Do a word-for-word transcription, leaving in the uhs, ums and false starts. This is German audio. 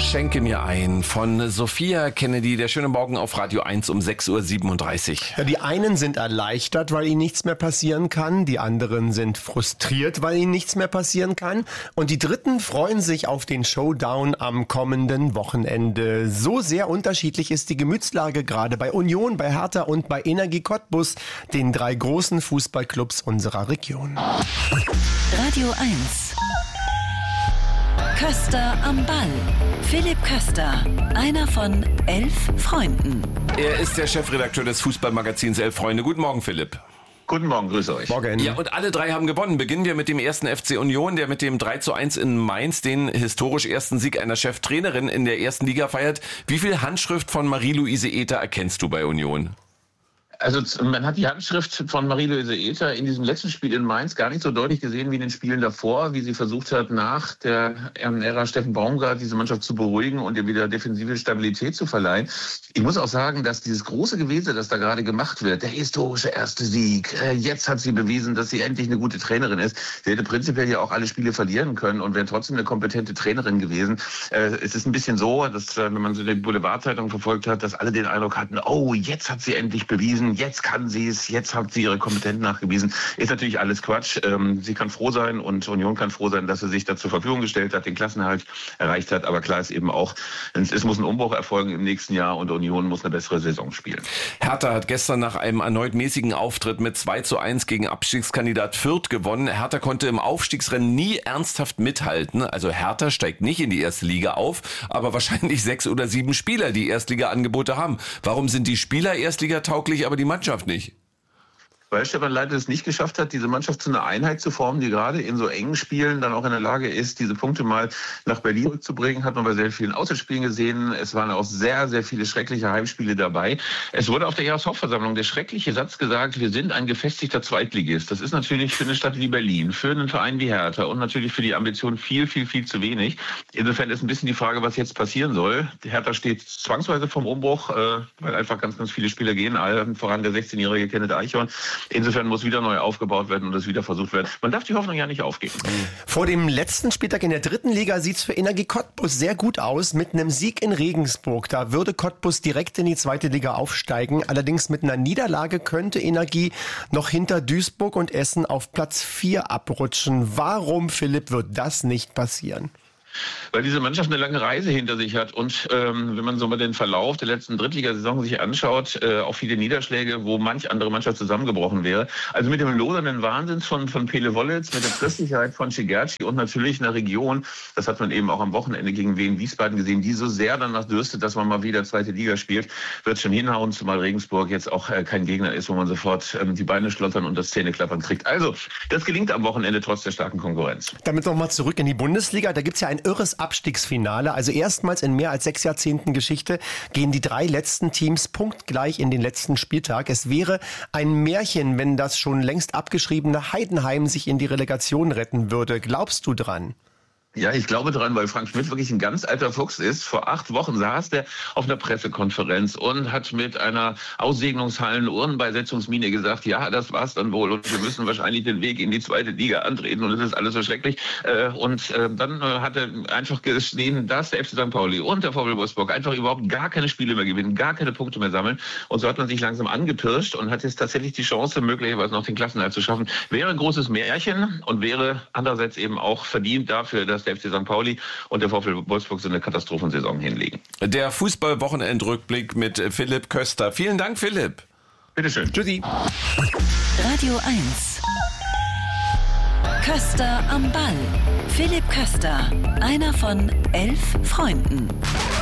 Schenke mir ein von Sophia Kennedy. Der schöne Morgen auf Radio eins um sechs Uhr siebenunddreißig. Ja, die einen sind erleichtert, weil ihnen nichts mehr passieren kann. Die anderen sind frustriert, weil ihnen nichts mehr passieren kann. Und die Dritten freuen sich auf den Showdown am kommenden Wochenende. So sehr unterschiedlich ist die Gemütslage gerade bei Union, bei Hertha und bei Energie Cottbus, den drei großen Fußballclubs unserer Region. Radio eins. Köster am Ball. Philipp Köster, einer von elf Freunden. Er ist der Chefredakteur des Fußballmagazins Elf Freunde. Guten Morgen, Philipp. Guten Morgen, grüße euch. Morgen. Ja, und alle drei haben gewonnen. Beginnen wir mit dem ersten F C Union, der mit dem drei zu eins in Mainz den historisch ersten Sieg einer Cheftrainerin in der ersten Liga feiert. Wie viel Handschrift von Marie-Louise Ether erkennst du bei Union? Also man hat die Handschrift von Marie-Louise Ether in diesem letzten Spiel in Mainz gar nicht so deutlich gesehen wie in den Spielen davor, wie sie versucht hat, nach der Ära Steffen Baumgart diese Mannschaft zu beruhigen und ihr wieder defensive Stabilität zu verleihen. Ich muss auch sagen, dass dieses große Gewese, das da gerade gemacht wird, der historische erste Sieg, jetzt hat sie bewiesen, dass sie endlich eine gute Trainerin ist. Sie hätte prinzipiell ja auch alle Spiele verlieren können und wäre trotzdem eine kompetente Trainerin gewesen. Es ist ein bisschen so, dass, wenn man so die Boulevardzeitung verfolgt hat, dass alle den Eindruck hatten, oh, jetzt hat sie endlich bewiesen, jetzt kann sie es, jetzt hat sie ihre Kompetenz nachgewiesen. Ist natürlich alles Quatsch. Sie kann froh sein und Union kann froh sein, dass sie sich da zur Verfügung gestellt hat, den Klassenerhalt erreicht hat. Aber klar ist eben auch, es muss ein Umbruch erfolgen im nächsten Jahr und Union muss eine bessere Saison spielen. Hertha hat gestern nach einem erneut mäßigen Auftritt mit zwei zu eins gegen Abstiegskandidat Fürth gewonnen. Hertha konnte im Aufstiegsrennen nie ernsthaft mithalten. Also Hertha steigt nicht in die erste Liga auf, aber wahrscheinlich sechs oder sieben Spieler, die Erstliga-Angebote haben. Warum sind die Spieler erstligatauglich, aber die Mannschaft nicht? Weil Stefan Leitl es nicht geschafft hat, diese Mannschaft zu einer Einheit zu formen, die gerade in so engen Spielen dann auch in der Lage ist, diese Punkte mal nach Berlin zurückzubringen. Hat man bei sehr vielen Auswärtsspielen gesehen. Es waren auch sehr, sehr viele schreckliche Heimspiele dabei. Es wurde auf der Jahreshauptversammlung der schreckliche Satz gesagt, wir sind ein gefestigter Zweitligist. Das ist natürlich für eine Stadt wie Berlin, für einen Verein wie Hertha und natürlich für die Ambition viel, viel, viel zu wenig. Insofern ist ein bisschen die Frage, was jetzt passieren soll. Die Hertha steht zwangsweise vom Umbruch, weil einfach ganz, ganz viele Spieler gehen. Allen voran der sechzehnjährige Kenneth Eichhorn. Insofern muss wieder neu aufgebaut werden und es wieder versucht werden. Man darf die Hoffnung ja nicht aufgeben. Vor dem letzten Spieltag in der dritten Liga sieht es für Energie Cottbus sehr gut aus. Mit einem Sieg in Regensburg, da würde Cottbus direkt in die zweite Liga aufsteigen. Allerdings mit einer Niederlage könnte Energie noch hinter Duisburg und Essen auf Platz vier abrutschen. Warum, Philipp, wird das nicht passieren? Weil diese Mannschaft eine lange Reise hinter sich hat und ähm, wenn man so mal den Verlauf der letzten Drittligasaison sich anschaut, äh, auch viele Niederschläge, wo manch andere Mannschaft zusammengebrochen wäre. Also mit dem lodernden Wahnsinn von, von Pele Wollitz, mit der Tristigkeit von Cigerci und natürlich einer Region, das hat man eben auch am Wochenende gegen Wien Wiesbaden gesehen, die so sehr danach dürstet, dass man mal wieder zweite Liga spielt, wird schon hinhauen, zumal Regensburg jetzt auch äh, kein Gegner ist, wo man sofort ähm, die Beine schlottern und das Zähneklappern kriegt. Also, das gelingt am Wochenende trotz der starken Konkurrenz. Damit nochmal zurück in die Bundesliga, da gibt's ja ein irres Abstiegsfinale. Also erstmals in mehr als sechs Jahrzehnten Geschichte gehen die drei letzten Teams punktgleich in den letzten Spieltag. Es wäre ein Märchen, wenn das schon längst abgeschriebene Heidenheim sich in die Relegation retten würde. Glaubst du dran? Ja, ich glaube dran, weil Frank Schmidt wirklich ein ganz alter Fuchs ist. Vor acht Wochen saß der auf einer Pressekonferenz und hat mit einer Aussegnungshallen-Urnenbeisetzungsmine gesagt, ja, das war's dann wohl und wir müssen wahrscheinlich den Weg in die zweite Liga antreten und es ist alles so schrecklich. Und dann hat er einfach gesehen, dass der F C Sankt Pauli und der VfL Wolfsburg einfach überhaupt gar keine Spiele mehr gewinnen, gar keine Punkte mehr sammeln. Und so hat man sich langsam angepirscht und hat jetzt tatsächlich die Chance, möglicherweise noch den Klassenerhalt zu schaffen. Wäre ein großes Märchen und wäre andererseits eben auch verdient dafür, dass der F C Sankt Pauli und der VfL Wolfsburg so eine Katastrophensaison hinlegen. Der Fußball-Wochenendrückblick mit Philipp Köster. Vielen Dank, Philipp. Bitteschön. Tschüssi. Radio eins. Köster am Ball. Philipp Köster, einer von elf Freunden.